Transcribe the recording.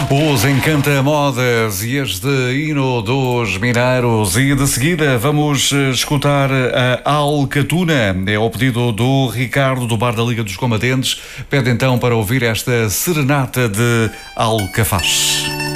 Os Encanta Modas e este hino dos mineiros. E de seguida vamos escutar a Alcatuna. É o pedido do Ricardo, do Bar da Liga dos Combatentes. Pede então para ouvir esta serenata de Alcafaz.